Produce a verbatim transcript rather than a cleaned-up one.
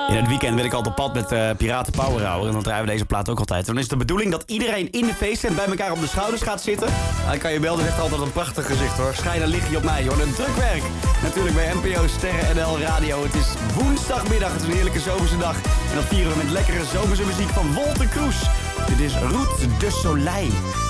In het weekend wil ik altijd op pad met uh, Piraten Power Hour. En dan draaien we deze plaat ook altijd. Dan is de bedoeling dat iedereen in de feesttent bij elkaar op de schouders gaat zitten. Dan kan je belden, zegt altijd een prachtig gezicht hoor. Schijnen lig je op mij hoor. Een drukwerk. Natuurlijk bij N P O Sterren N L Radio. Het is woensdagmiddag. Het is een heerlijke zomerse dag. En dat vieren we met lekkere zomerse muziek van Wolter Kroes. Dit is Route de Soleil.